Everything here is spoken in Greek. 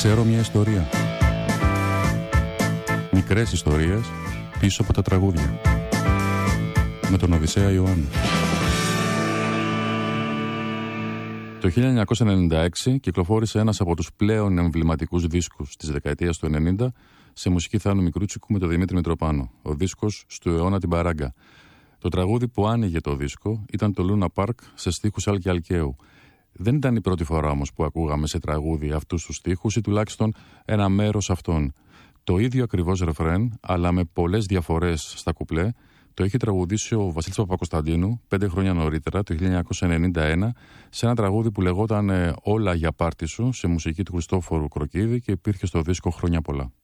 Ξέρω μια ιστορία. Μικρές ιστορίες πίσω από τα τραγούδια. Με τον Οδυσσέα Ιωάννη. Το 1996 κυκλοφόρησε ένας από τους πλέον εμβληματικούς δίσκους της δεκαετίας του 90 σε μουσική Θάνου Μικρούτσικου με τον Δημήτρη Μητροπάνο. Ο δίσκος «Στου αιώνα την παράγκα». Το τραγούδι που άνοιγε το δίσκο ήταν το Λούνα Πάρκ σε στίχους Άλκη Αλκαίου. Δεν ήταν η πρώτη φορά όμως που ακούγαμε σε τραγούδι αυτούς τους στίχους ή τουλάχιστον ένα μέρος αυτών. Το ίδιο ακριβώς ρεφρέν, αλλά με πολλές διαφορές στα κουπλέ, το έχει τραγουδήσει ο Βασίλης Παπακοσταντίνου 5 χρόνια νωρίτερα, το 1991, σε ένα τραγούδι που λεγόταν «Όλα για πάρτι σου», σε μουσική του Χριστόφορου Κροκίδη και υπήρχε στο δίσκο «Χρόνια πολλά».